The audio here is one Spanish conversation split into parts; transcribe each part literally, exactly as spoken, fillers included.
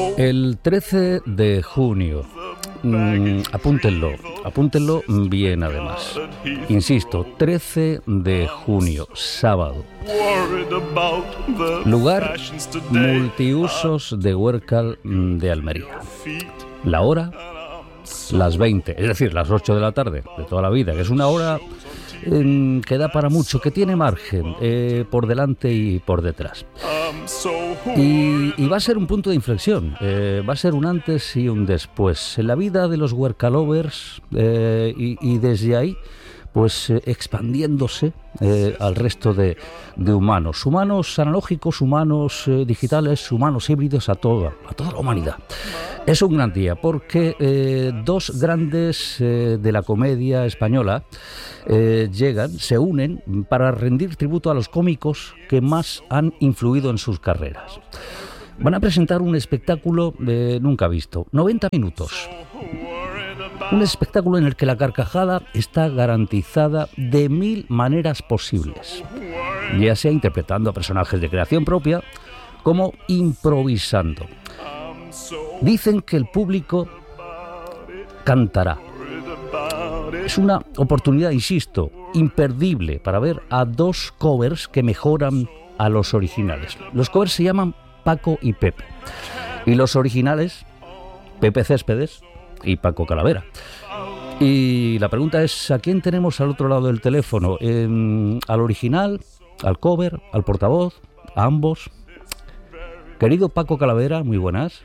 El trece de junio, mmm, apúntenlo, apúntenlo bien además. Insisto, trece de junio, sábado. Lugar, multiusos de Huércal de Almería. La hora, las veinte, es decir, las ocho de la tarde, de toda la vida, que es una hora eh, que da para mucho, que tiene margen eh, por delante y por detrás. Y, y va a ser un punto de inflexión, eh, va a ser un antes y un después en la vida de los Huércalovers eh, y, y desde ahí pues eh, expandiéndose eh, al resto de, de humanos, humanos analógicos, humanos eh, digitales, humanos híbridos, a toda, a toda la humanidad. Es un gran día porque eh, dos grandes eh, de la comedia española eh, llegan, se unen para rendir tributo a los cómicos que más han influido en sus carreras. Van a presentar un espectáculo eh, nunca visto, noventa minutos. Un espectáculo en el que la carcajada está garantizada de mil maneras posibles, ya sea interpretando a personajes de creación propia como improvisando. Dicen que el público cantará. Es una oportunidad, insisto, imperdible para ver a dos covers que mejoran a los originales. Los covers se llaman Paco y Pepe, y los originales, Pepe Céspedes y Paco Calavera. Y la pregunta es, ¿a quién tenemos al otro lado del teléfono? Eh, ¿Al original, al cover, al portavoz, a ambos? Querido Paco Calavera, muy buenas.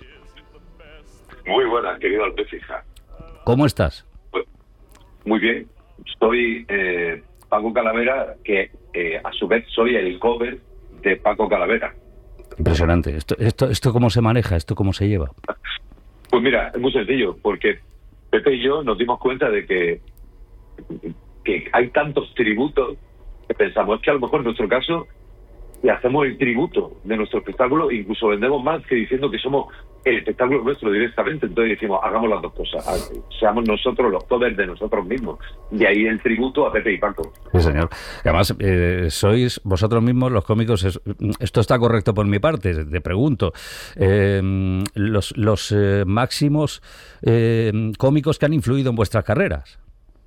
Muy buenas, querido Alpefija. ¿Cómo estás? Pues, muy bien. Soy eh, Paco Calavera, que eh, a su vez soy el cover de Paco Calavera. Impresionante. ¿Esto, esto, esto cómo se maneja? ¿Esto cómo se lleva? Pues mira, es muy sencillo, porque Pepe y yo nos dimos cuenta de que, que hay tantos tributos que pensamos que a lo mejor en nuestro caso le hacemos el tributo de nuestro espectáculo, incluso vendemos más que diciendo que somos el espectáculo nuestro directamente. Entonces decimos, hagamos las dos cosas, seamos nosotros los covers de nosotros mismos. De ahí el tributo a Pepe y Paco. Sí, señor. Y además, eh, sois vosotros mismos los cómicos. Es, esto está correcto por mi parte, te pregunto. Eh, los los eh, máximos eh, cómicos que han influido en vuestras carreras.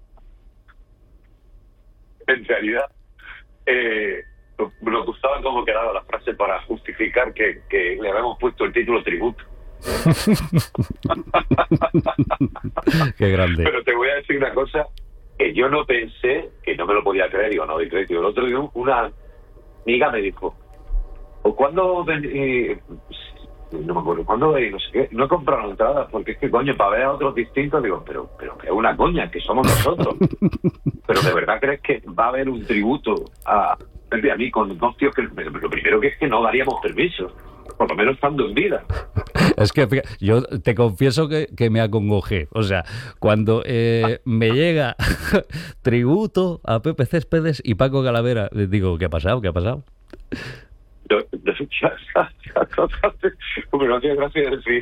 En realidad, eh, nos gustaba cómo quedaba la frase para justificar que, que le habíamos puesto el título tributo. Qué grande. Pero te voy a decir una cosa que yo no pensé, que no me lo podía creer, digo, no doy crédito. El otro día una amiga me dijo, ¿o cuándo ven, eh, no me acuerdo, cuándo eh, no sé qué, no he comprado entradas porque es que coño, para ver a otros distintos, digo, pero pero que es una coña, que somos nosotros. Pero ¿de verdad crees que va a haber un tributo a a mí con dos tíos que lo primero que es que no daríamos permiso, por lo menos estando en vida? Es que fíjate, yo te confieso que, que me acongojé. O sea, cuando eh, me llega tributo a Pepe Céspedes y Paco Calavera, digo, ¿qué ha pasado? ¿Qué ha pasado? Yo, yo, ya, ya, ya, ya, no tiene gracia decir.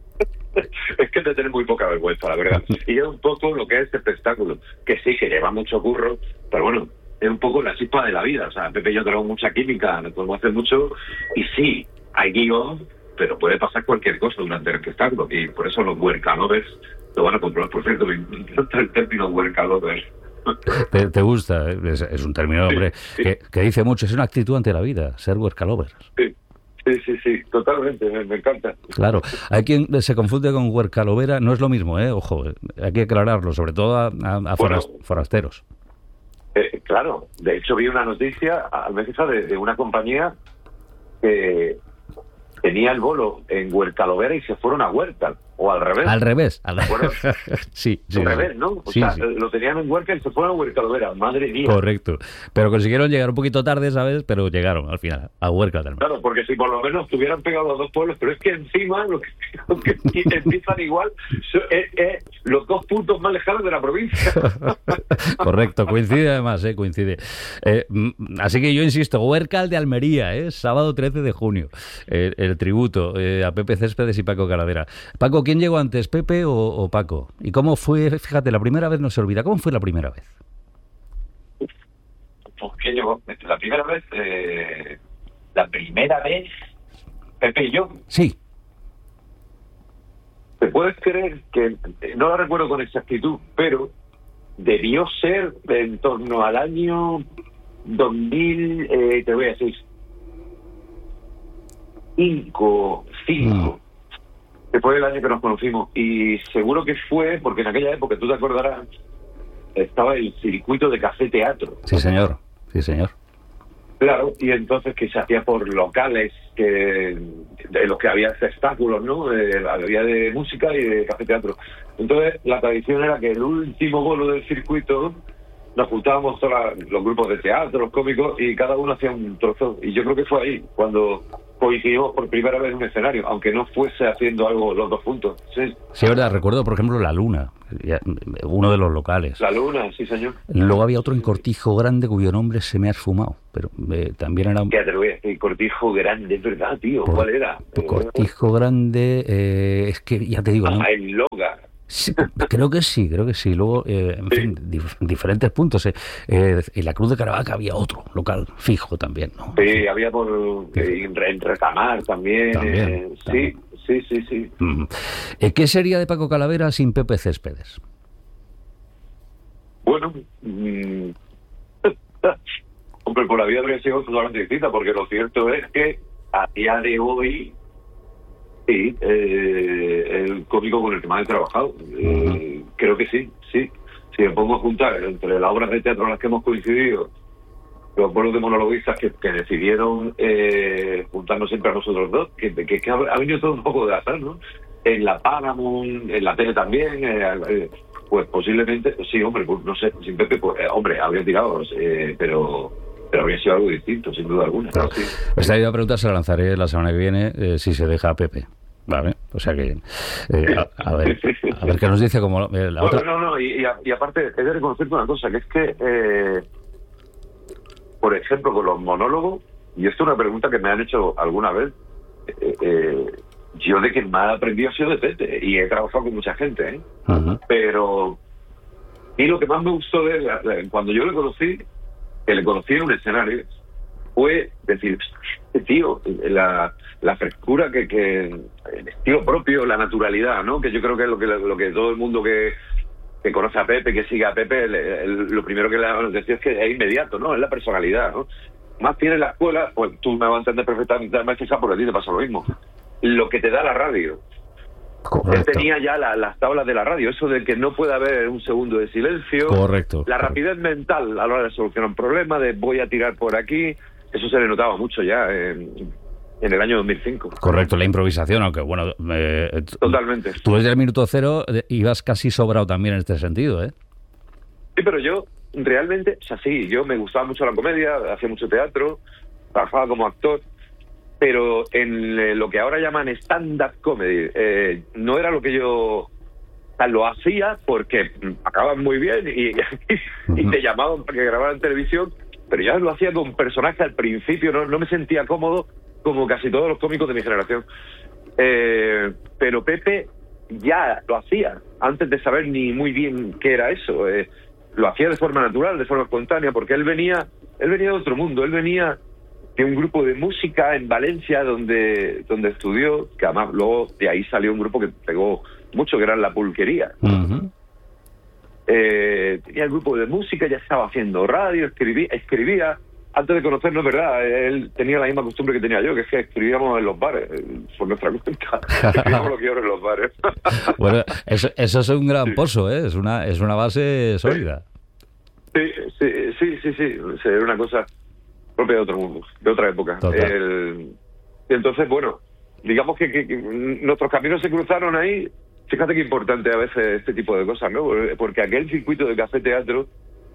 Es que te tenés muy poca vergüenza, la verdad. Y es un poco lo que es este espectáculo, que sí, que lleva mucho curro, pero bueno, es un poco la chispa de la vida. O sea, Pepe y yo tenemos mucha química, nos podemos hacer mucho, y sí, hay guión, pero puede pasar cualquier cosa durante el espectáculo, y por eso los Huércalovers lo van a controlar. Por cierto, me encanta el término Huércalovers. ¿Te, te gusta? Es, es un término, sí, hombre, sí. Que, que dice mucho, es una actitud ante la vida, ser Huércalovers. Sí. Sí, sí, sí, totalmente, me, me encanta. Claro, hay quien se confunde con Huércalovera, no es lo mismo, ¿eh? Ojo, hay que aclararlo, sobre todo a, a, a Bueno, forasteros. Eh, claro, de hecho vi una noticia al mes de, de una compañía que tenía el bolo en Huércalovera y se fueron a Huércal, o al revés. Al revés, al revés. sí, sí, al revés, sí. ¿no? O sí, sea, sí. lo tenían en Huércal y se fueron a Huércalovera, madre mía. Correcto, pero consiguieron llegar un poquito tarde, ¿sabes? Pero llegaron al final, a Huércal también. Claro, porque si por lo menos estuvieran pegado los dos pueblos, pero es que encima lo que, lo que empiezan igual es, es los dos puntos más lejanos de la provincia. Correcto, coincide además, ¿eh? Coincide. Eh, así que yo insisto, Huércal de Almería, ¿eh? Sábado trece de junio, eh, el tributo eh, a Pepe Céspedes y Paco Calavera. Paco, ¿quién llegó antes, Pepe o, o Paco? ¿Y cómo fue? Fíjate, la primera vez no se olvida. ¿Cómo fue la primera vez? Pues ¿quién llegó? La primera vez, eh, la primera vez, Pepe y yo. Sí. puedes creer que, no la recuerdo con exactitud, pero debió ser en torno al año dos mil, eh, te voy a decir, cinco, cinco, mm. que fue el año que nos conocimos. Y seguro que fue, porque en aquella época, tú te acordarás, estaba el circuito de café teatro. Sí, señor, sí, señor. Claro, y entonces que se hacía por locales que de los que había espectáculos, ¿no? Eh, había de música y de café teatro. Entonces la tradición era que el último bolo del circuito nos juntábamos todos los grupos de teatro, los cómicos, y cada uno hacía un trozo. Y yo creo que fue ahí cuando coincidimos por primera vez en un escenario, aunque no fuese haciendo algo los dos juntos. Sí, sí, verdad, recuerdo por ejemplo La Luna, uno de los locales. La Luna, sí señor. Luego había otro en Cortijo Grande cuyo nombre se me ha esfumado, pero eh, también era... Ya te lo voy a decir, Cortijo Grande, es verdad, tío, por, ¿cuál era? Por Cortijo Grande, eh, es que ya te digo... Ah, ¿no? El Loga. Sí, creo que sí, creo que sí. Luego, eh, en sí. fin, dif- diferentes puntos. Eh. Eh, en la Cruz de Caravaca había otro local fijo también, ¿no? Sí, había por eh, en Retamar también. también, eh, también. Sí, sí, sí, sí. Mm. Eh, ¿Qué sería de Paco Calavera sin Pepe Céspedes? Bueno, mmm, hombre, por la vida habría sido totalmente distinta, porque lo cierto es que a día de hoy, sí, eh, el cómico con el que más he trabajado, eh, uh-huh. creo que sí, sí. Si me pongo a juntar entre las obras de teatro en las que hemos coincidido, los bolos de monologuistas que, que decidieron eh, juntarnos siempre a nosotros dos, que, que, que ha, ha venido todo un poco de azar, ¿no? En la Paramount, en la tele también, eh, eh, pues posiblemente, sí, hombre, pues, no sé, sin Pepe, pues, eh, hombre, habría tirado, eh, pero... pero habría sido algo distinto, sin duda alguna. Claro. Sí. Esta idea de pregunta se la lanzaré la semana que viene, eh, si se deja a Pepe. Vale, o sea que eh, a, a ver a ver qué nos dice como eh, la bueno, otra. No, no, y, y aparte he de reconocer una cosa, que es que eh, por ejemplo con los monólogos, y esto es una pregunta que me han hecho alguna vez, eh, eh, yo de quien más he aprendido ha sido de Pepe, y he trabajado con mucha gente, ¿eh? Uh-huh. Pero y lo que más me gustó de él, cuando yo le conocí, que le conocí en un escenario, fue decir, tío, la, la frescura, que, que el estilo propio, la naturalidad, ¿no? Que yo creo que es lo que lo que todo el mundo que, que conoce a Pepe, que sigue a Pepe, el, el, lo primero que le decía es que es inmediato, ¿no? Es la personalidad, ¿no? Más tiene la escuela, pues tú me vas a entender perfectamente, además quizás por a ti te pasa lo mismo. Lo que te da la radio. Correcto. Él tenía ya la, las tablas de la radio, eso de que no puede haber un segundo de silencio. Correcto. La rapidez mental a la hora de solucionar un problema, de voy a tirar por aquí, eso se le notaba mucho ya en, en el año dos mil cinco. Correcto, la improvisación, aunque bueno... Eh, Totalmente. Tú desde el minuto cero ibas casi sobrado también en este sentido, ¿eh? Sí, pero yo realmente, o sea, sí, yo me gustaba mucho la comedia, hacía mucho teatro, trabajaba como actor, pero en eh, lo que ahora llaman stand-up comedy, eh, no era lo que yo... O sea, lo hacía porque acababan muy bien y, y, y te llamaban para que grabaran en televisión, pero ya lo hacía con personaje al principio, no, no me sentía cómodo como casi todos los cómicos de mi generación. Eh, pero Pepe ya lo hacía, antes de saber ni muy bien qué era eso. Eh, lo hacía de forma natural, de forma espontánea, porque él venía, él venía de otro mundo, él venía... de un grupo de música en Valencia donde donde estudió, que además luego de ahí salió un grupo que pegó mucho, que era La Pulquería. Uh-huh. Eh, tenía el grupo de música, ya estaba haciendo radio, escribía, escribía antes de conocernos, ¿verdad? Él tenía la misma costumbre que tenía yo, que es que escribíamos en los bares, por nuestra cuenta. Escribíamos lo que ahora en los bares. Bueno, eso, eso es un gran pozo, ¿eh? Es una, es una base sólida. Sí, sí, sí, sí, sí. sí. Era una cosa propia de otro mundo, de otra época. El, entonces, bueno, digamos que, que, que nuestros caminos se cruzaron ahí. Fíjate qué importante a veces este tipo de cosas, ¿no? Porque aquel circuito de café teatro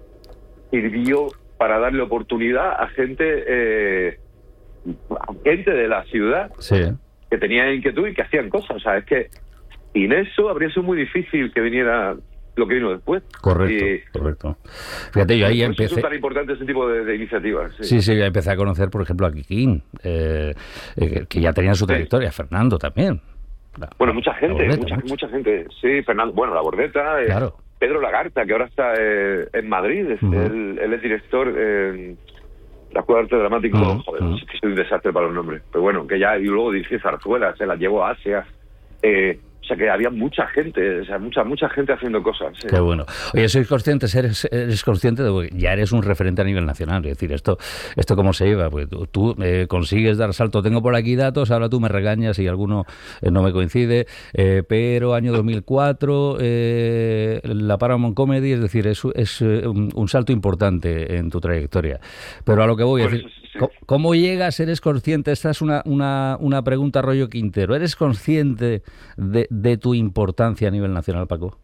sirvió para darle oportunidad a gente eh, a gente de la ciudad, sí, que tenía inquietud y que hacían cosas. O sea, es que sin eso habría sido muy difícil que viniera lo que vino después. Correcto, y, correcto. Fíjate, yo ahí empecé... Es tan importante ese tipo de, de iniciativas. Sí. sí, sí, yo empecé a conocer, por ejemplo, a Kikín, eh, eh, que ya tenía su trayectoria, sí. Fernando también. La, bueno, mucha gente, bordeta, mucha, mucha. mucha gente. Sí, Fernando, bueno, La Bordeta, eh, claro. Pedro Lagarta, que ahora está eh, en Madrid, es, uh-huh. él, él es director en la Escuela de Arte Dramático. Uh-huh. Joder, uh-huh. es que soy un desastre para los nombres. Pero bueno, que ya y luego dirige Zarzuela, se las llevó a Asia. Eh, o sea que había mucha gente, o sea, mucha mucha gente haciendo cosas. Sí. Qué bueno. Oye, sois conscientes, eres, eres consciente de que ya eres un referente a nivel nacional. Es decir, esto esto cómo se lleva. Pues tú, tú eh, consigues dar salto. Tengo por aquí datos, ahora tú me regañas si alguno eh, no me coincide, eh, pero año dos mil cuatro, eh, la Paramount Comedy, es decir, es, es un, un salto importante en tu trayectoria. Pero a lo que voy, es decir, sí. ¿cómo, ¿cómo llegas? ¿Eres consciente? Esta es una, una, una pregunta rollo Quintero. ¿Eres consciente de, de tu importancia a nivel nacional, Paco?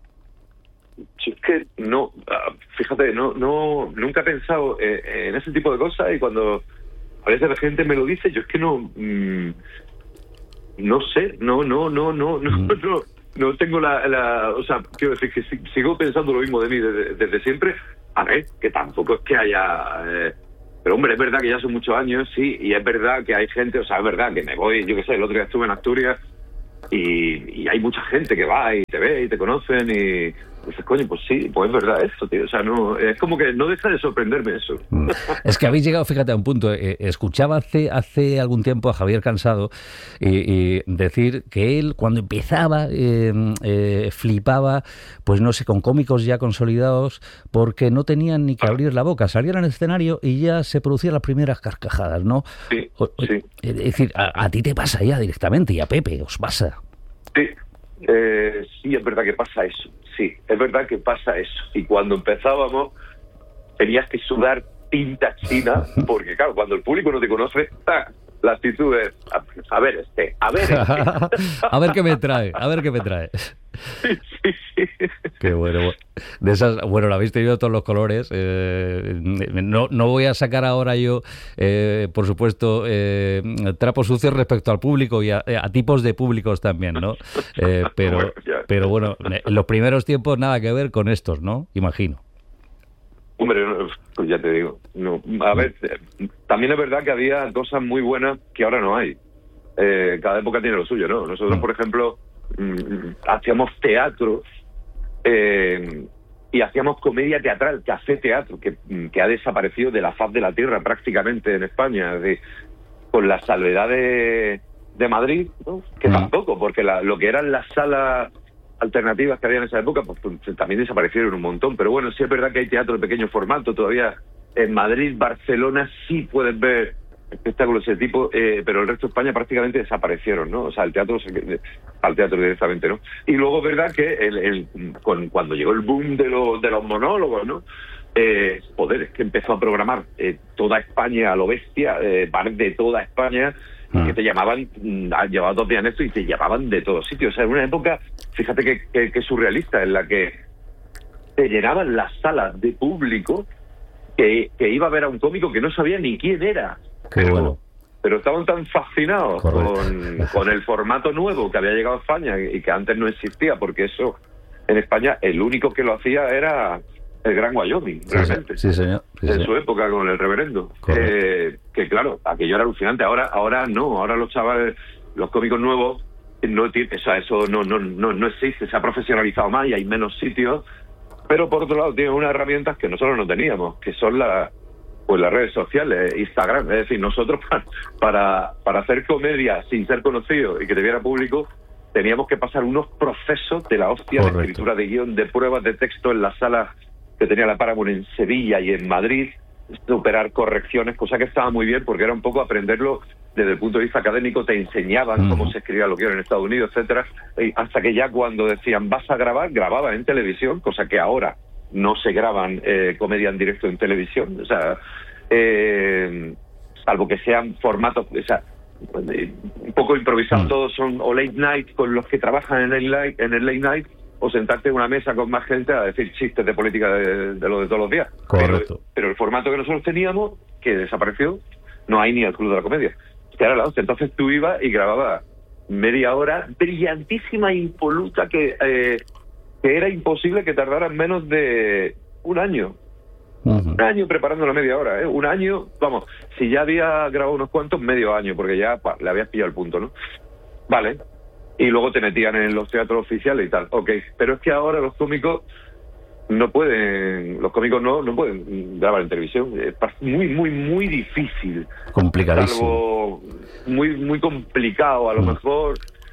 Sí, es que no, fíjate, no, no, nunca he pensado eh, en ese tipo de cosas, y cuando a veces la gente me lo dice, yo es que no, mmm, no sé, no, no, no, no, no, mm. no, no tengo la, la, o sea, quiero decir que sigo pensando lo mismo de mí desde, desde siempre. A ver, que tampoco es que haya, eh, pero hombre, es verdad que ya son muchos años, sí, y es verdad que hay gente, o sea, es verdad que me voy, yo qué sé, el otro día estuve en Asturias y, y hay mucha gente que va y te ve y te conocen y dices, coño, pues sí, pues es verdad esto, tío. O sea, no, es como que no deja de sorprenderme eso. Es que habéis llegado, fíjate, a un punto. Eh, escuchaba hace hace algún tiempo a Javier Cansado y, y decir que él, cuando empezaba, eh, eh, flipaba, pues no sé, con cómicos ya consolidados, porque no tenían ni que abrir la boca. Salían al escenario y ya se producían las primeras carcajadas, ¿no? Sí, o, sí. Es decir, a, a ti te pasa ya directamente, y a Pepe os pasa. Sí, eh, sí, es verdad que pasa eso. Sí, es verdad que pasa eso. Y cuando empezábamos, tenías que sudar tinta china, porque claro, cuando el público no te conoce, ¡tac! La actitud es, a, a ver este, a ver este. A ver qué me trae, a ver qué me trae. Sí, sí, sí. Qué bueno. De esas, bueno, la habéis tenido todos los colores. Eh, no, no voy a sacar ahora yo, eh, por supuesto, eh, trapos sucios respecto al público y a, a tipos de públicos también, ¿no? Eh, pero, bueno, pero bueno, en los primeros tiempos nada que ver con estos, ¿no? Imagino. Hombre, pues ya te digo. No, a ver, también es verdad que había cosas muy buenas que ahora no hay. Eh, cada época tiene lo suyo, ¿no? Nosotros, por ejemplo, mmm, hacíamos teatro eh, y hacíamos comedia teatral, café teatro, que, que ha desaparecido de la faz de la tierra prácticamente en España, de, con la salvedad de, de Madrid, ¿no? Que mm. tampoco, porque la, lo que eran las salas alternativas que había en esa época, pues, pues también desaparecieron un montón. Pero bueno, sí es verdad que hay teatro de pequeño formato todavía. En Madrid, Barcelona sí puedes ver espectáculos de ese tipo, eh, pero el resto de España prácticamente desaparecieron, ¿no? O sea, el teatro, al teatro directamente, ¿no? Y luego es verdad que el, el, con, cuando llegó el boom de, lo, de los monólogos, ¿no? Eh, joder, es que empezó a programar eh, toda España a lo bestia, eh, bares de toda España, y que te llamaban, llevabas dos días en esto y te llamaban de todos sitios. O sea, en una época, fíjate que, que, que surrealista, en la que te llenaban las salas de público que, que iba a ver a un cómico que no sabía ni quién era. Qué pero, bueno. Pero estaban tan fascinados con, con el formato nuevo que había llegado a España y que antes no existía, porque eso, en España, el único que lo hacía era el Gran Wyoming, sí, realmente. Sí, señor. Sí, en señor. su época con el reverendo. Eh, que claro, aquello era alucinante. Ahora ahora no, ahora los chavales, los cómicos nuevos, no tiene, o sea, eso no, no, no, no existe, se ha profesionalizado más y hay menos sitios, pero por otro lado tienen unas herramientas que nosotros no teníamos, que son la, pues las redes sociales, Instagram. Es decir, nosotros para, para, para hacer comedia sin ser conocidos y que te viera público, teníamos que pasar unos procesos de la hostia. Correcto. De escritura de guión, de pruebas de texto en las salas que tenía la Paramount en Sevilla y en Madrid, superar correcciones, cosa que estaba muy bien porque era un poco aprenderlo desde el punto de vista académico. Te enseñaban uh-huh. cómo se escribía lo que era en Estados Unidos, etcétera, hasta que ya cuando decían vas a grabar, grababa en televisión, cosa que ahora no se graban eh, comedia en directo en televisión, o sea, eh, salvo que sean formatos, o sea, un poco improvisados, uh-huh. todos son o late night con los que trabajan en el late, en el late night, o sentarte en una mesa con más gente a decir chistes de política de, de lo de todos los días. Correcto. Pero, pero el formato que nosotros teníamos, que desapareció, no hay ni el Club de la Comedia. Que era la hostia. Entonces tú ibas y grababas media hora brillantísima, impoluta, que, eh, que era imposible que tardaran menos de un año. Uh-huh. Un año preparando la media hora, ¿eh? Un año, vamos, si ya había grabado unos cuantos, medio año, porque ya pa, le habías pillado el punto, ¿no? Vale. Y luego te metían en los teatros oficiales y tal. Ok, pero es que ahora los cómicos no pueden, los cómicos no no pueden grabar en televisión. Es muy, muy, muy difícil. Complicadísimo. Algo muy, muy complicado. A lo mm. mejor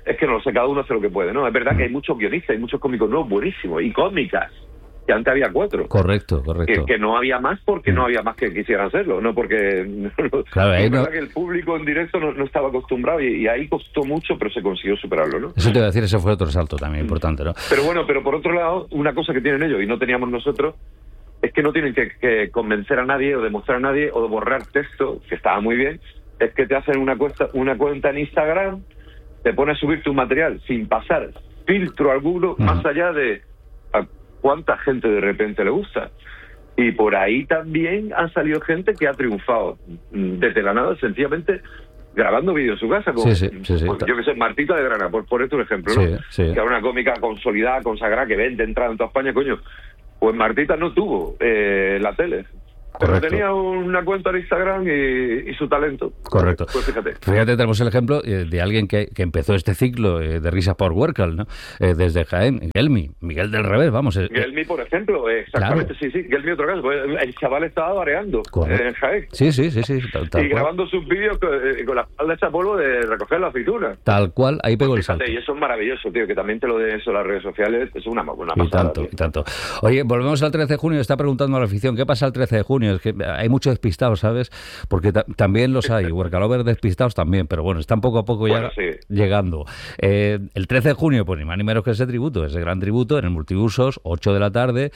es que no lo sé, cada uno hace lo que puede, ¿no? Es verdad que hay muchos guionistas, hay muchos cómicos nuevos buenísimos, y cómicas, que antes había cuatro. Correcto, correcto. Que, que no había más porque no había más que quisieran hacerlo, no porque... No, claro, ahí es no... verdad que el público en directo no, no estaba acostumbrado y, y ahí costó mucho, pero se consiguió superarlo, ¿no? Eso te iba a decir, ese fue otro salto también importante, ¿no? Pero bueno, pero por otro lado, una cosa que tienen ellos y no teníamos nosotros, es que no tienen que, que convencer a nadie o demostrar a nadie o de borrar texto, que estaba muy bien, es que te hacen una cuenta, una cuenta en Instagram, te pones a subir tu material sin pasar filtro alguno, uh-huh. más allá de a cuánta gente de repente le gusta. Y por ahí también han salido gente que ha triunfado desde la nada, sencillamente grabando vídeos en su casa, como, sí, sí, sí, sí. Pues, yo que sé, Martita de Grana, por ponerte un ejemplo, ¿no? Sí, sí. Que era una cómica consolidada, consagrada, que vende entrada en toda España, coño. Pues Martita no tuvo eh, la tele. Pero Correcto. tenía una cuenta de Instagram y, y su talento. Correcto. Pues fíjate. Fíjate, tenemos el ejemplo eh, de alguien que, que empezó este ciclo eh, de risas por Huércal, ¿no? Eh, desde Jaén, Gelmi, Miguel del Revés, vamos. Eh, Gelmi, por ejemplo, eh, exactamente, claro. sí, sí. Gelmi, otro caso. Pues el chaval estaba variando eh, en Jaén. Sí, sí, sí, sí. Tal, tal y cual. grabando sus vídeos con, eh, con la espalda hecha polvo de recoger la aceituna. Tal cual, ahí pegó pues el salto. Y eso es maravilloso, tío, que también te lo den eso las redes sociales, es una, una y pasada. Tanto, tío. y tanto. Oye, volvemos al trece de junio, está preguntando a la afición, ¿qué pasa el trece de junio? Es que hay muchos despistados, ¿sabes? Porque ta- también los hay, Huercalovers despistados también, pero bueno, están poco a poco bueno, ya sí. llegando. Eh, el trece de junio, pues ni más ni menos que ese tributo, ese gran tributo en el Multiusos, ocho de la tarde.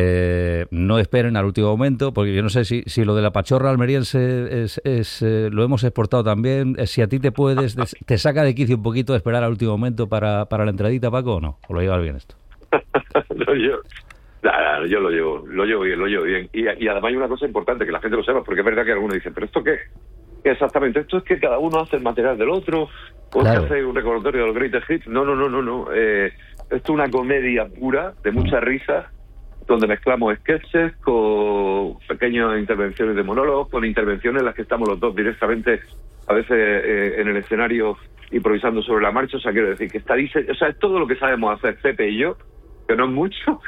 Eh, no esperen al último momento, porque yo no sé si, si lo de la pachorra almeriense es, es, eh, lo hemos exportado también. Eh, si a ti te puedes, te saca de quicio un poquito esperar al último momento para, para la entradita, Paco, ¿o no? ¿O lo llevas bien esto? no, yo, nah, yo lo llevo, lo llevo bien, lo llevo bien. Y, y además hay una cosa importante, que la gente lo sepa, porque es verdad que algunos dicen, ¿pero esto qué? Exactamente, esto es que cada uno hace el material del otro, o claro. que hace un recordatorio de los greatest hits. No, no, no, no, no. Eh, esto es una comedia pura, de mucha risa, donde mezclamos sketches con pequeñas intervenciones de monólogos, con intervenciones en las que estamos los dos directamente, a veces eh, en el escenario, improvisando sobre la marcha. O sea, quiero decir que está dice, o sea, es todo lo que sabemos hacer Pepe y yo, que no es mucho,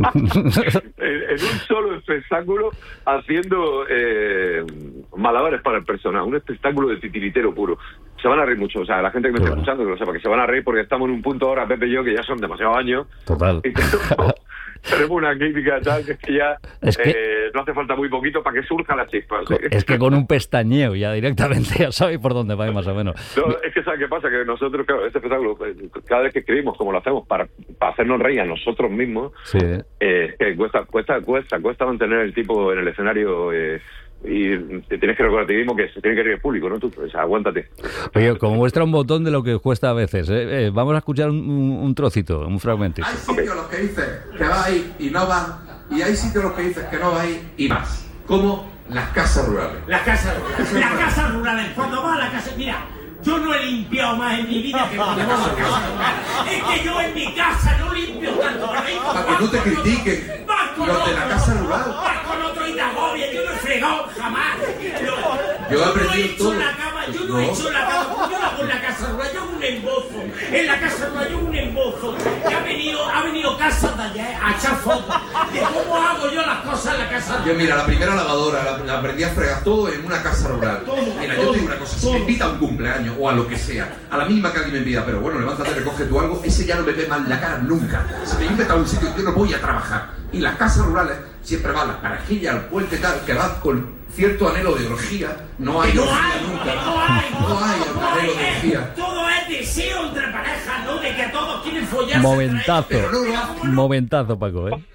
en, en un solo espectáculo, haciendo eh, malabares para el personal, un espectáculo de titiritero puro. Se van a reír mucho, o sea, la gente que me está bueno. escuchando, que lo sepa, que se van a reír porque estamos en un punto ahora, Pepe y yo, que ya son demasiados años. Total. Y tenemos, tenemos una química tal, que es que ya es que... eh, no hace falta muy poquito para que surja la chispa. ¿Sí? Es que con un pestañeo ya directamente ya sabéis por dónde va más o menos. No, es que ¿sabes qué pasa? Que nosotros, claro, este espectáculo, cada vez que escribimos, como lo hacemos, para, para hacernos reír a nosotros mismos, sí. eh, que cuesta, cuesta, cuesta, cuesta mantener el tipo en el escenario, eh, y te tienes que recordar a ti mismo que se tiene que reír el público, ¿no? Tú, o sea, aguántate. Oye, como muestra un botón de lo que os cuesta a veces, ¿eh? Eh, vamos a escuchar un, un trocito, un fragmentito. Hay sitios okay. los que dices que vais y no vas, y hay sitios los que dices que no vais y vas, como las casas rurales. Las casas rurales. Las casas rurales. Cuando vas a la casa, mira, yo no he limpiado más en mi vida que cuando vas a la casa rural. Es que yo en mi casa no limpio tanto. Para que no te critiquen los de la casa rural. Vas con otro y te agobia. Yo no he fregado jamás. Yo, yo he no he aprendido hecho todo. la cama, yo no, no he hecho la cama. Yo no hago en la casa rural, yo hago un embozo. En la casa rural yo hago un embozo. Y ha venido, ha venido casas de allá a echar fotos de cómo hago yo las cosas en la casa rural. Yo mira, la primera lavadora la, la aprendí a fregar todo en una casa rural. Todo, mira, todo, yo te digo una cosa, si todo. me invita a un cumpleaños o a lo que sea, a la misma que alguien me pida, pero bueno, levántate, recoge tú algo, ese ya no me ve mal la cara nunca. Si me invita a un sitio, yo no voy a trabajar. Y las casas rurales siempre van las parejillas, al puente tal, que vas con cierto anhelo de orgía. No hay no orgía hay, nunca. No hay, no hay no anhelo hay, de orgía. Todo es deseo entre parejas, ¿no? De que todos quieren follarse. Momentazo. Pero no lo hacen. Momentazo, Paco, ¿eh?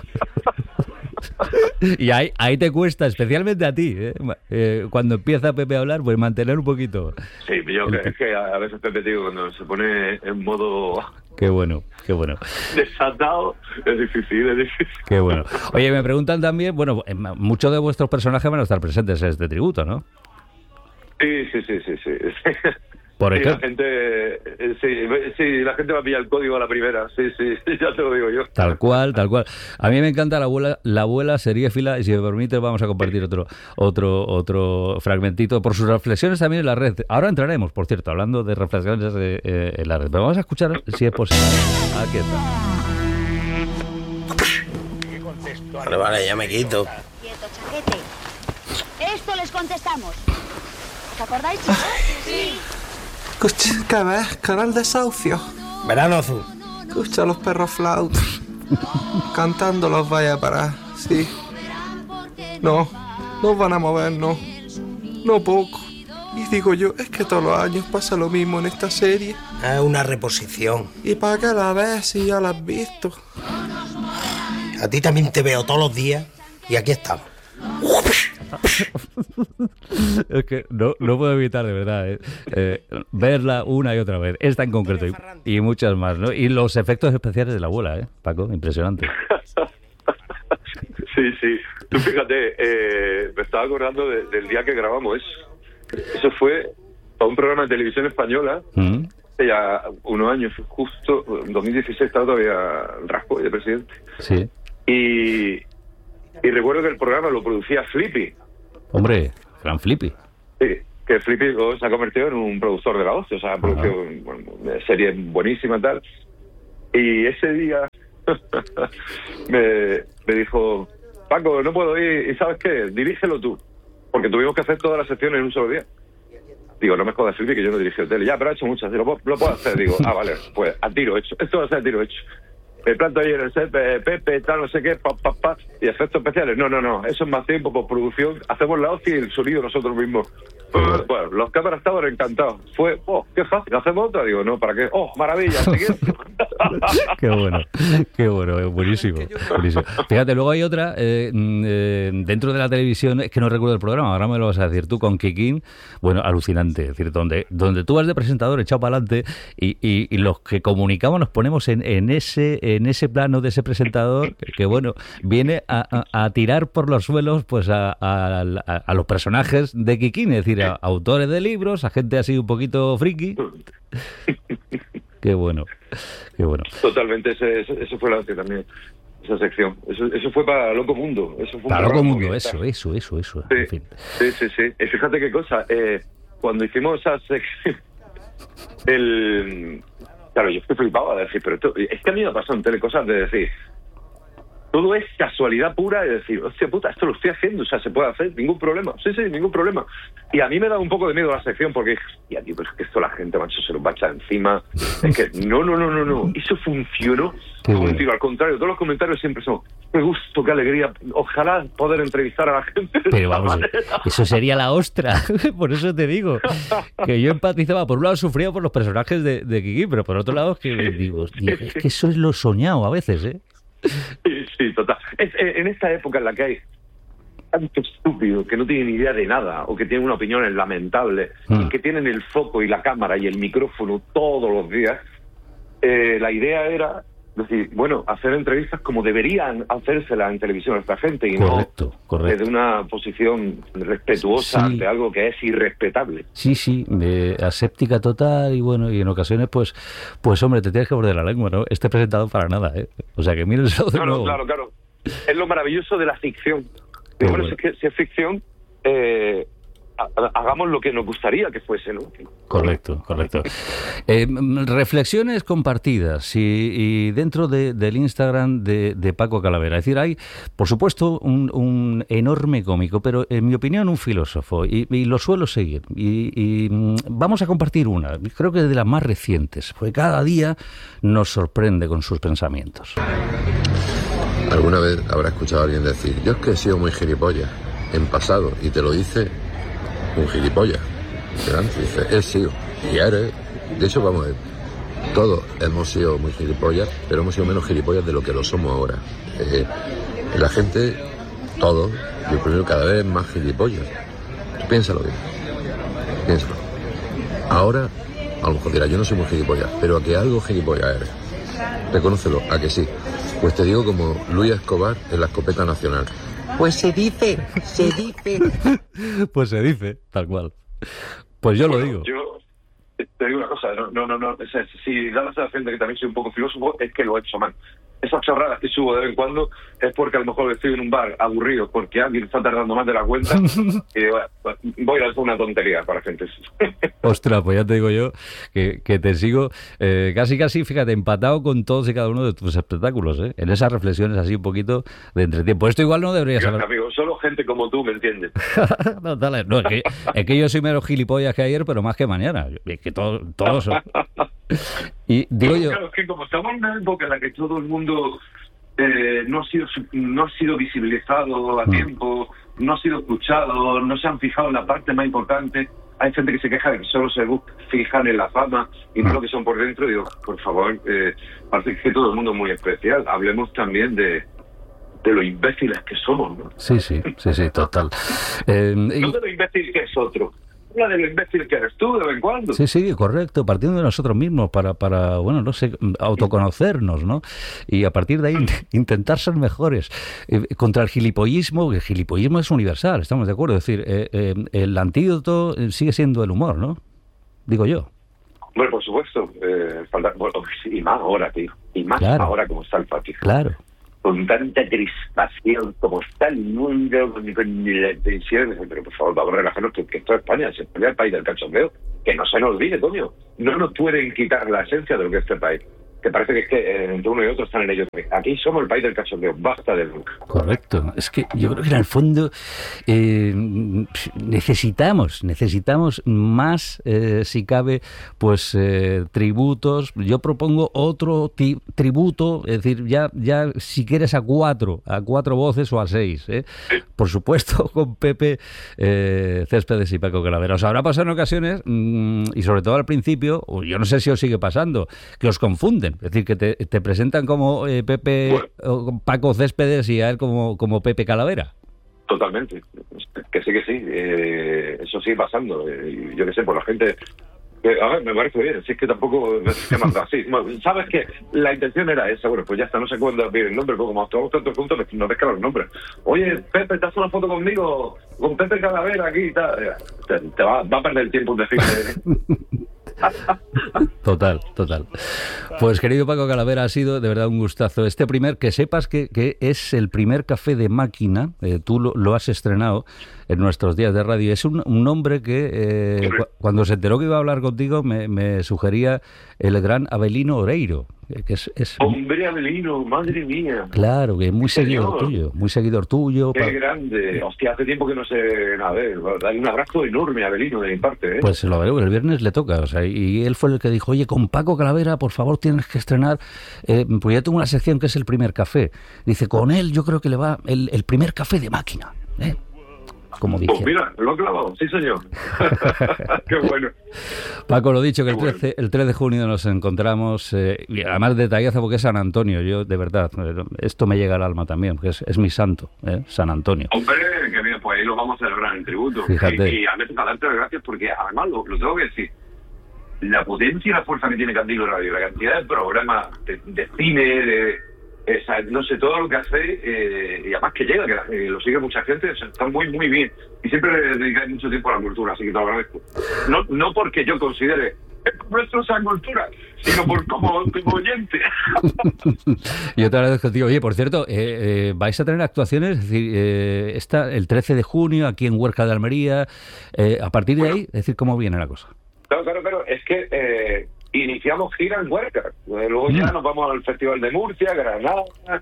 Y ahí, ahí te cuesta, especialmente a ti, ¿eh? Eh, cuando empieza Pepe a hablar, pues mantener un poquito. Sí, yo que, es que a veces Pepe, digo, cuando se pone en modo... Qué bueno, qué bueno. Desatado, es difícil, es difícil. Qué bueno. Oye, me preguntan también, bueno, muchos de vuestros personajes van a estar presentes en este tributo, ¿no? Sí, sí, sí, sí, sí. Por sí, ejemplo. la gente, sí, sí, la gente va a pillar el código a la primera, sí, sí, ya te lo digo yo. Tal cual, tal cual. A mí me encanta la abuela, la abuela seriéfila, y si me permite vamos a compartir otro, otro, otro fragmentito por sus reflexiones también en la red. Ahora entraremos, por cierto, hablando de reflexiones de, eh, en la red. Pero vamos a escuchar si es posible. Aquí está. Vale, vale, ya me quito. Quieto, chaquete. Esto les contestamos. ¿Os acordáis, chicos? Sí. Escucha, ¿qué ves? Canal Desahucio. Verano azul. Escucha a los perros flautas. Cantando los vaya a parar, sí. No, no van a mover, no. No poco. Y digo yo, es que todos los años pasa lo mismo en esta serie. Es una reposición. ¿Y para qué la ves si ya la has visto? A ti también te veo todos los días y aquí estamos. Es que no, no puedo evitar, de verdad, ¿eh? Eh, verla una y otra vez. Esta en concreto y, y muchas más, ¿no? Y los efectos especiales de la abuela, ¿eh, Paco? Impresionante. Sí, sí. Tú fíjate, eh, me estaba acordando de, del día que grabamos eso. Eso fue para un programa de televisión española. ¿Mm? Ya unos años, justo en dos mil dieciséis estaba todavía Rajoy de presidente. Sí. Y, y recuerdo que el programa lo producía Flippy. Hombre, gran Flippy. Sí, que Flippy se ha convertido en un productor de la hostia, o sea, ha producido bueno, series buenísimas y tal. Y ese día me, me dijo, Paco, no puedo ir, ¿y sabes qué? Dirígelo tú, porque tuvimos que hacer todas las secciones en un solo día. Digo, no me jodas, Flippy, que yo no dirijo el tele. Ya, pero he hecho muchas, lo, lo puedo hacer. Digo, ah, vale, pues a tiro hecho. Esto va a ser a tiro hecho. Me planto ahí en el set, Pepe, tal, no sé qué, pa, pa, pa, y efectos especiales. No, no, no, eso es más tiempo, postproducción. Hacemos la hostia y el sonido nosotros mismos. Uh, bueno, los cámaras estaban encantados. Fue, oh, qué fácil, ¿hacemos otra? Digo, no, ¿para qué? Oh, maravilla, siguiente. Qué bueno, qué bueno, buenísimo, buenísimo. Fíjate, luego hay otra, eh, eh, dentro de la televisión, es que no recuerdo el programa, ahora me lo vas a decir tú, con Kikín, bueno, alucinante, es decir, donde, donde tú vas de presentador echado para adelante y, y, y los que comunicamos nos ponemos en, en ese en ese plano de ese presentador que, que bueno, viene a, a, a tirar por los suelos pues a, a, a, a los personajes de Kikín, es decir, a autores de libros, a gente así un poquito friki. Qué bueno, qué bueno. Totalmente, ese, ese, eso fue la que también, esa sección. Eso, eso fue para Loco Mundo. Eso fue para Loco Mundo, eso, eso, eso, eso. Sí, en fin. sí, sí, sí. Y fíjate qué cosa, eh, cuando hicimos esa sección, el... Claro, yo estoy flipado a decir, pero esto, es que a mí me ha pasado en tele cosas de decir, todo es casualidad pura de decir, hostia puta, esto lo estoy haciendo, o sea, se puede hacer, ningún problema, sí, sí, ningún problema. Y a mí me da un poco de miedo la sección porque, hostia, tío, pero es que esto la gente, macho, se lo va a echar encima. Es que, no, no, no, no, no, eso funcionó. Bueno. Tío, al contrario, todos los comentarios siempre son, qué gusto, qué alegría, ojalá poder entrevistar a la gente. Pero vamos, eso sería la ostra, por eso te digo, que yo empatizaba, por un lado sufría por los personajes de, de Kiki, pero por otro lado es que digo, digo, es que eso es lo soñado a veces, ¿eh? Sí, sí, total. Es, en esta época en la que hay tanto estúpido que no tienen idea de nada o que tienen una opinión lamentable mm. y que tienen el foco y la cámara y el micrófono todos los días, eh, la idea era decir, bueno, hacer entrevistas como deberían hacérselas en televisión a esta gente y correcto, no correcto. desde una posición respetuosa sí. de algo que es irrespetable. Sí, sí, eh, aséptica total y bueno, y en ocasiones pues, pues hombre, te tienes que morder la lengua, ¿no? Este presentado para nada, ¿eh? O sea que mírenselo de no, nuevo. No, claro, claro. Es lo maravilloso de la ficción. Pero bueno, bueno. Si, es que, si es ficción, eh, hagamos lo que nos gustaría que fuese, ¿no? Correcto, correcto. Eh, reflexiones compartidas y, y dentro de, del Instagram de, de Paco Calavera. Es decir, hay, por supuesto, un, un enorme cómico, pero en mi opinión un filósofo y, y lo suelo seguir. Y, y vamos a compartir una, creo que de las más recientes, porque cada día nos sorprende con sus pensamientos. ¿Alguna vez habrá escuchado a alguien decir, yo es que he sido muy gilipollas en pasado, y te lo dice un gilipollas? Delante dice, he sido, y eres. De hecho, vamos a ver, todos hemos sido muy gilipollas, pero hemos sido menos gilipollas de lo que lo somos ahora. Eh, la gente, todos, yo primero cada vez más gilipollas. Tú piénsalo bien, piénsalo. Ahora, a lo mejor dirás, yo no soy muy gilipollas, pero a que algo gilipollas eres. Reconócelo, a que sí. Pues te digo como Luis Escobar en la escopeta nacional. Pues se dice, se dice. Pues se dice, tal cual. Pues yo bueno, lo digo. Yo te digo una cosa, no, no, no, no o sea, si da la sensación de que también soy un poco filósofo, es que lo he hecho mal. esas chorradas que subo de vez en cuando es porque a lo mejor estoy en un bar aburrido porque alguien está tardando más de la cuenta y digo, bueno, voy a hacer una tontería para gente. Ostras, pues ya te digo yo que, que te sigo eh, casi casi, fíjate, empatado con todos y cada uno de tus espectáculos, ¿eh? En esas reflexiones así un poquito de entretiempo. Esto igual no deberías Dios, saber. amigo, solo gente como tú me entiende. no, dale, no, es que, es que yo soy menos gilipollas que ayer, pero más que mañana. Es que todos todo son... Y digo Pero, yo... claro, es que como estamos en una época en la que todo el mundo eh, no, ha sido, no ha sido visibilizado a tiempo, no ha sido escuchado, no se han fijado en la parte más importante. Hay gente que se queja de que solo se fijan en la fama y no lo que son por dentro. Digo, por favor, eh, parece que todo el mundo es muy especial. Hablemos también de, de lo imbéciles que somos, ¿no? Sí, sí, sí, sí, total. Eh, y... No de lo imbécil que es otro. Habla de lo imbécil que eres tú de vez en cuando. Sí, sí, correcto, partiendo de nosotros mismos para, para, bueno, no sé, autoconocernos, ¿no? Y a partir de ahí intentar ser mejores. Eh, contra el gilipollismo, que el gilipollismo es universal, estamos de acuerdo. Es decir, eh, eh, el antídoto sigue siendo el humor, ¿no? Digo yo. Bueno, por supuesto. Eh, falta, bueno, y más ahora, tío. Y más Claro. ahora como está el patio. Claro. Con tanta crispación como está el mundo, con, con la tensión, pero por favor, vamos a relajarnos, que, que esto es España, es España el país del cachondeo, que no se nos olvide, coño, no nos pueden quitar la esencia de lo que es este país, que parece que es que eh, entre uno y otro están en ellos. Aquí somos el país del cachondeo, basta de nunca. Correcto. Es que yo creo que en el fondo eh, necesitamos, necesitamos más, eh, si cabe, pues eh, tributos. Yo propongo otro ti- tributo, es decir, ya, ya si quieres a cuatro, a cuatro voces o a seis, ¿eh? Por supuesto, con Pepe eh, Céspedes y Paco Calavera. Os habrá pasado en ocasiones, mmm, y sobre todo al principio, o yo no sé si os sigue pasando, que os confunden. Es decir, que te, te presentan como eh, Pepe Bueno. o Paco Céspedes y a él como, como Pepe Calavera. Totalmente. Que sí, que sí. Eh, eso sigue pasando. Eh, yo qué sé, por la gente... que, a ver, me parece bien. Si es que tampoco... ¿Qué más da? Sí, bueno, sabes que la intención era esa. Bueno, pues ya está. No sé cuándo pide el nombre, porque como estamos tantos juntos, no ves claro el nombre. Oye, Pepe, ¿te haces una foto conmigo? Con Pepe Calavera aquí y tal. Te, te va, va a perder el tiempo en decirle... Total, total. Pues querido Paco Calavera, ha sido de verdad un gustazo. Este primer, que sepas que, que es el primer café de máquina, eh, tú lo, lo has estrenado en nuestros días de radio. Es un, un nombre que eh, cu- cuando se enteró que iba a hablar contigo me, me sugería el gran Avelino Oreiro, que es, es Hombre, Avelino, madre mía. claro, que es muy Sí, seguidor señor. tuyo, muy seguidor tuyo. Qué Pa- grande. Hostia, hace tiempo que no sé nada de él. Dale un abrazo enorme a Avelino de mi parte, ¿eh? Pues se lo veré, el viernes le toca, o sea, y él fue el que dijo, oye, con Paco Calavera, por favor, tienes que estrenar, eh, pues ya tengo una sección que es el primer café. Dice, con él yo creo que le va el, el primer café de máquina, ¿eh? Como Pues dije. mira, lo he clavado, sí señor. Qué bueno. Paco, lo dicho, que el Qué bueno. trece, el tres de junio nos encontramos, eh, y además detallazo porque es San Antonio, yo de verdad, eh, esto me llega al alma también, porque es, es mi santo, ¿eh? San Antonio. Hombre, que bien, pues ahí lo vamos a celebrar en tributo. Fíjate. Y, y a veces para darte las gracias porque además lo, lo tengo que decir. La potencia y la fuerza que tiene Candilo Radio, la cantidad de programas de, de cine, de, esa, no sé, todo lo que hace, eh, y además que llega, que la- eh, lo sigue mucha gente, o sea, está muy, muy bien. Y siempre le dedicáis mucho tiempo a la cultura, así que te lo agradezco. No, no porque yo considere es nuestro esa cultura, sino por como, como oyente. Yo te agradezco, tío. Oye, por cierto, eh, eh, vais a tener actuaciones, es decir, eh, esta, el trece de junio aquí en Huerca de Almería, eh, a partir de ahí, es decir, ¿cómo viene la cosa? Claro, claro, claro, es que eh, iniciamos gira en Huerca, eh, luego ya Mm. nos vamos al Festival de Murcia, Granada,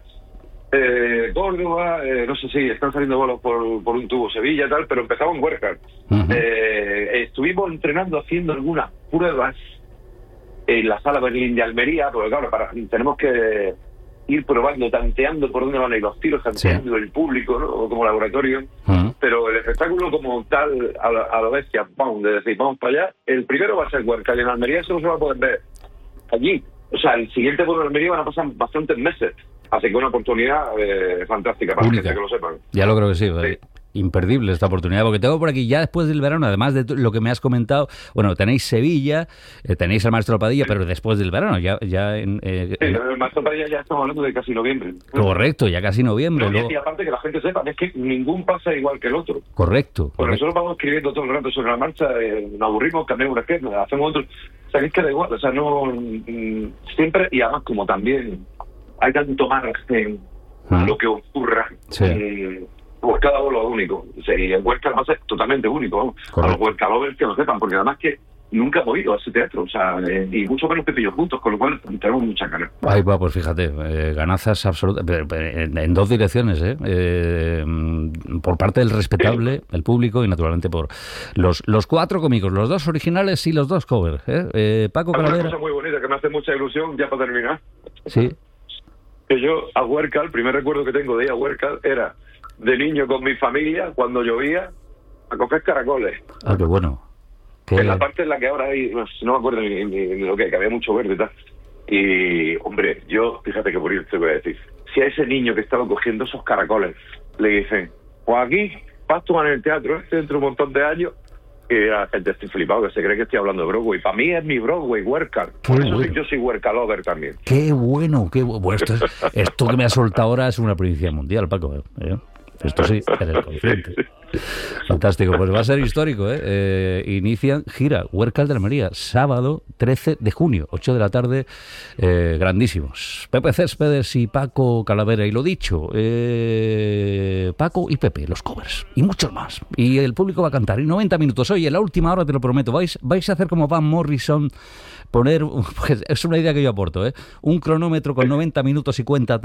eh, Córdoba, eh, no sé si están saliendo bolos por, por un tubo Sevilla y tal, pero empezamos en Huerca. Ujú. Eh, estuvimos entrenando, haciendo algunas pruebas en la Sala Berlín de Almería, porque claro, para, tenemos que ir probando, tanteando por dónde van a ir los tiros, tanteando el público, ¿no? Como laboratorio. Ujú. Pero el espectáculo como tal, a la, a la bestia, ¡pum!, de decir, vamos para allá, el primero va a ser Huerca, y en Almería eso no se va a poder ver allí. O sea, el siguiente por Almería van a pasar bastantes meses. Así que una oportunidad eh, fantástica para la Única. gente que lo sepan. Ya lo creo que sí. eh, Imperdible esta oportunidad, porque tengo por aquí ya después del verano, además de t- lo que me has comentado, bueno, tenéis Sevilla, eh, tenéis al Maestro Padilla, pero después del verano, ya, ya en... eh, Sí, en- el Maestro Padilla ya estamos hablando de casi noviembre. correcto, ya casi noviembre. No, y- luego- y aparte que la gente sepa, es que ningún pasa igual que el otro. correcto. Porque correcto. nosotros vamos escribiendo todo el rato sobre la marcha, eh, nos aburrimos, cambiamos una esquema, hacemos otro. O sea, que es que da igual, o sea, no. mm, siempre, y además, como también hay tanto margen a Ah. lo que ocurra. Sí. Mm, pues cada uno es único. O sea, y el Huércal va a ser totalmente único. ¿no? A Correcto. los Huércalovers que lo sepan, porque además que nunca hemos ido a ese teatro, o sea, eh, y mucho menos Pepe y yo juntos, con lo cual tenemos mucha ganas. Ahí va, pues fíjate, eh, ganazas absolutas, pero- pero en, en dos direcciones, ¿eh? Eh, mm, por parte del respetable, el público, y naturalmente por los los cuatro cómicos, los dos originales y los dos covers. ¿eh? Eh, Paco Hay una Calavera, cosa muy bonita que me hace mucha ilusión, ya para terminar, sí, que yo a Huércal, el primer recuerdo que tengo de ir a Huércal era de niño con mi familia, cuando llovía, a coger caracoles. ah, qué bueno. Qué- En la parte en la que ahora hay, no, no me acuerdo ni, ni- ni lo que, que había mucho verde y tal. Y, hombre, yo, fíjate que por ir te voy a decir, si a ese niño que estaba cogiendo esos caracoles le dicen, pues aquí vas tú en el teatro este dentro de un montón de años, y la gente está flipado, que se cree que estoy hablando de Broadway. Para mí es mi Broadway, Huércal. Por Qué eso bueno. sí, yo soy Huércalover también. Qué bueno, qué bueno. Bueno, esto, es- esto que me ha soltado ahora es una primicia mundial, Paco. ¿eh? Esto sí, eres consciente. Fantástico, pues va a ser histórico, ¿eh? Eh, inician gira Huércal de Almería, sábado trece de junio, ocho de la tarde, eh, grandísimos. Pepe Céspedes y Paco Calavera, y lo dicho, eh, Paco y Pepe, los covers, y muchos más. Y el público va a cantar, y noventa minutos. Oye, en la última hora te lo prometo, vais, vais a hacer como Van Morrison, poner, pues, es una idea que yo aporto, ¿eh? Un cronómetro con noventa minutos y cuenta